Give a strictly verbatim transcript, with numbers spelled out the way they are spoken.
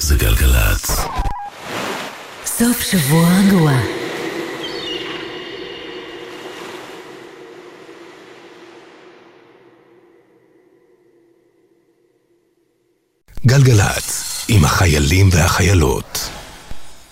זה גלגלת. סוף שבוע רגוע. גלגלת עם החיילים והחיילות.